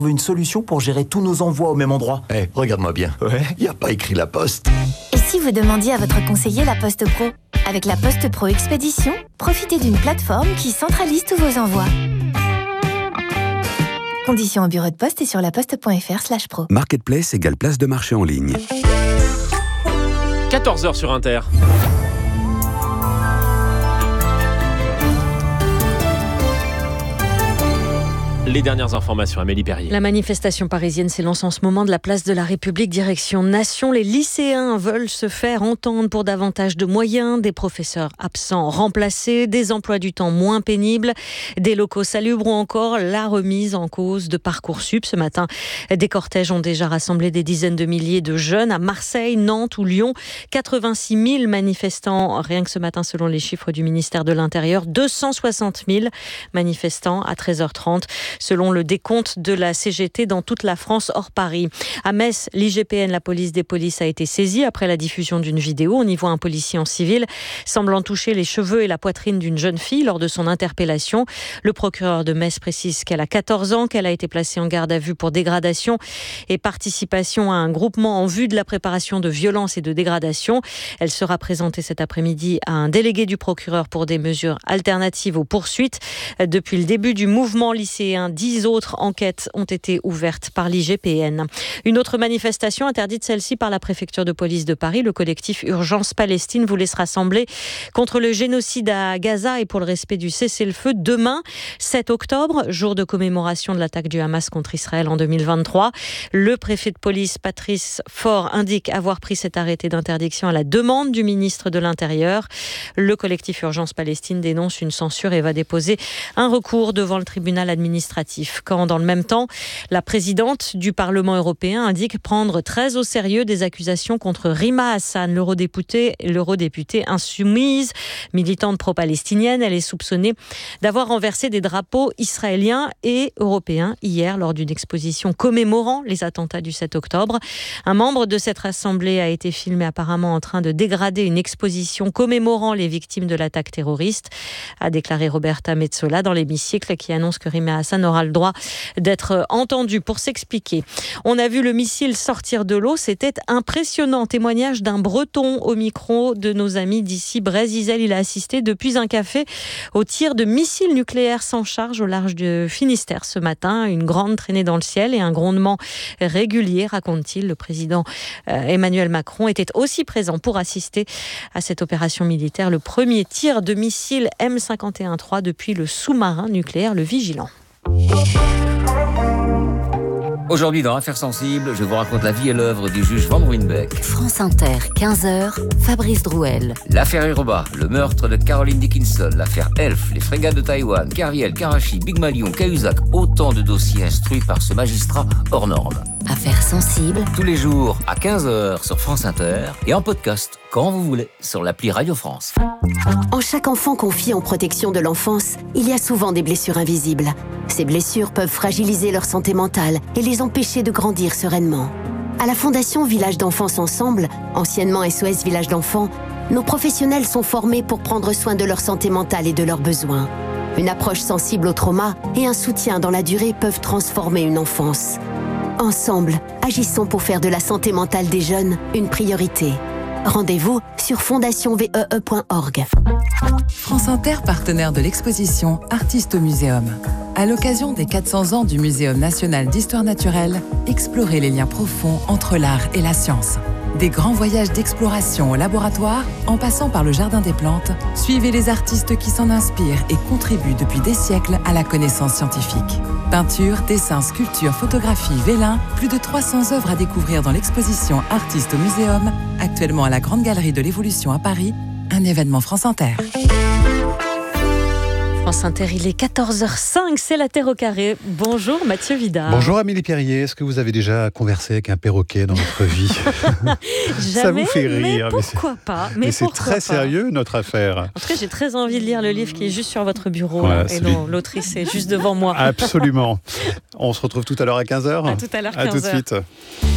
On veut une solution pour gérer tous nos envois au même endroit. Regarde-moi bien. Ouais. Il n'y a pas écrit La Poste. Et si vous demandiez à votre conseiller La Poste Pro ? Avec La Poste Pro Expédition, profitez d'une plateforme qui centralise tous vos envois. Conditions au bureau de poste et sur laposte.fr/pro. Marketplace égale place de marché en ligne. 14h sur Inter. Les dernières informations, Amélie Perrier. La manifestation parisienne s'élance en ce moment de la place de la République direction Nation. Les lycéens veulent se faire entendre pour davantage de moyens, des professeurs absents remplacés, des emplois du temps moins pénibles, des locaux salubres ou encore la remise en cause de Parcoursup. Ce matin, des cortèges ont déjà rassemblé des dizaines de milliers de jeunes à Marseille, Nantes ou Lyon. 86 000 manifestants, rien que ce matin selon les chiffres du ministère de l'Intérieur. 260 000 manifestants à 13h30. Selon le décompte de la CGT dans toute la France hors Paris. À Metz, l'IGPN, la police des polices, a été saisie après la diffusion d'une vidéo. On y voit un policier en civil semblant toucher les cheveux et la poitrine d'une jeune fille lors de son interpellation. Le procureur de Metz précise qu'elle a 14 ans, qu'elle a été placée en garde à vue pour dégradation et participation à un groupement en vue de la préparation de violences et de dégradation. Elle sera présentée cet après-midi à un délégué du procureur pour des mesures alternatives aux poursuites. Depuis le début du mouvement lycéen, 10 autres enquêtes ont été ouvertes par l'IGPN. Une autre manifestation interdite, celle-ci par la préfecture de police de Paris. Le collectif Urgence Palestine voulait se rassembler contre le génocide à Gaza et pour le respect du cessez-le-feu demain, 7 octobre, jour de commémoration de l'attaque du Hamas contre Israël en 2023. Le préfet de police, Patrice Faure, indique avoir pris cet arrêté d'interdiction à la demande du ministre de l'Intérieur. Le collectif Urgence Palestine dénonce une censure et va déposer un recours devant le tribunal administratif. Quand, dans le même temps, la présidente du Parlement européen indique prendre très au sérieux des accusations contre Rima Hassan, l'eurodéputée insoumise, militante pro-palestinienne. Elle est soupçonnée d'avoir renversé des drapeaux israéliens et européens hier lors d'une exposition commémorant les attentats du 7 octobre. Un membre de cette assemblée a été filmé apparemment en train de dégrader une exposition commémorant les victimes de l'attaque terroriste, a déclaré Roberta Metsola dans l'hémicycle, qui annonce que Rima Hassan aura le droit d'être entendu pour s'expliquer. On a vu le missile sortir de l'eau, c'était impressionnant. Témoignage d'un Breton au micro de nos amis d'ici, Brésil. Il a assisté depuis un café au tir de missiles nucléaires sans charge au large de Finistère ce matin. Une grande traînée dans le ciel et un grondement régulier, raconte-t-il. Le président Emmanuel Macron était aussi présent pour assister à cette opération militaire. Le premier tir de missile M51-3 depuis le sous-marin nucléaire, le Vigilant. Aujourd'hui, dans Affaires sensibles, je vous raconte la vie et l'œuvre du juge Van Ruynbeck. France Inter, 15h, Fabrice Drouel. L'affaire Hiroba, le meurtre de Caroline Dickinson, l'affaire Elf, les frégates de Taïwan, Kerviel, Karachi, Big Malion, Cahuzac, autant de dossiers instruits par ce magistrat hors norme. Affaires sensibles. Tous les jours à 15h sur France Inter et en podcast quand vous voulez sur l'appli Radio France. En chaque enfant confié en protection de l'enfance, il y a souvent des blessures invisibles. Ces blessures peuvent fragiliser leur santé mentale et les empêcher de grandir sereinement. À la Fondation Village d'Enfance Ensemble, anciennement SOS Village d'Enfants, nos professionnels sont formés pour prendre soin de leur santé mentale et de leurs besoins. Une approche sensible au trauma et un soutien dans la durée peuvent transformer une enfance. Ensemble, agissons pour faire de la santé mentale des jeunes une priorité. Rendez-vous sur fondationvee.org. France Inter, partenaire de l'exposition Artistes au Muséum. À l'occasion des 400 ans du Muséum national d'histoire naturelle, explorez les liens profonds entre l'art et la science. Des grands voyages d'exploration au laboratoire, en passant par le Jardin des plantes, suivez les artistes qui s'en inspirent et contribuent depuis des siècles à la connaissance scientifique. Peinture, dessins, sculptures, photographies, vélins, plus de 300 œuvres à découvrir dans l'exposition Artistes au Muséum, actuellement à la Grande Galerie de l'Évolution à Paris, un événement France Inter. France Inter, il est 14h05, c'est la Terre au carré. Bonjour Mathieu Vidard. Bonjour Amélie Perrier, est-ce que vous avez déjà conversé avec un perroquet dans votre vie? Ça vous fait rire. Mais pourquoi pas? Mais c'est très sérieux notre affaire. En tout cas, j'ai très envie de lire le livre qui est juste sur votre bureau. Voilà, et dont l'autrice est juste devant moi. Absolument. On se retrouve tout à l'heure à 15h. À tout à l'heure, 15h. À tout de suite.